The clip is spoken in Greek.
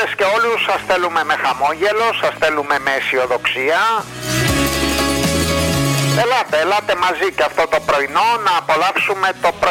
όλες και όλους σας θέλουμε με χαμόγελο, σας θέλουμε με αισιοδοξία. Ελάτε μαζί και αυτό το πρωινό να απολαύσουμε το πρωινό.